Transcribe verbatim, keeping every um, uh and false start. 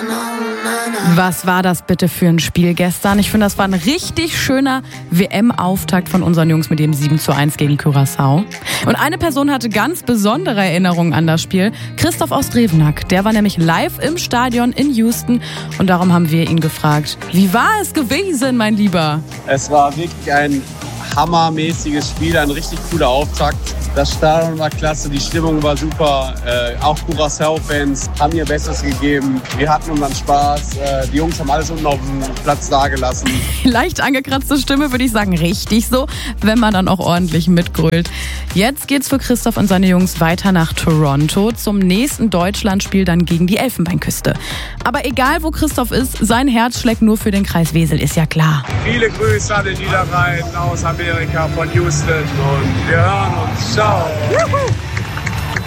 Was war das bitte für ein Spiel gestern? Ich finde, das war ein richtig schöner W M-Auftakt von unseren Jungs mit dem sieben zu eins gegen Curaçao. Und eine Person hatte ganz besondere Erinnerungen an das Spiel. Christoph aus Drevenack. Der war nämlich live im Stadion in Houston. Und darum haben wir ihn gefragt, wie war es gewesen, mein Lieber? Es war wirklich ein hammermäßiges Spiel, ein richtig cooler Auftakt. Das Stadion war klasse, die Stimmung war super. Äh, auch Curaçao-Fans haben ihr Bestes gegeben. Wir hatten unseren Spaß. Äh, die Jungs haben alles unten auf dem Platz dagelassen. Leicht angekratzte Stimme, würde ich sagen, richtig so, wenn man dann auch ordentlich mitgrölt. Jetzt geht's für Christoph und seine Jungs weiter nach Toronto zum nächsten Deutschlandspiel dann gegen die Elfenbeinküste. Aber egal, wo Christoph ist, sein Herz schlägt nur für den Kreis Wesel, ist ja klar. Viele Grüße an den Niederrhein aus Amerika, von Houston, und wir hören uns. Ciao.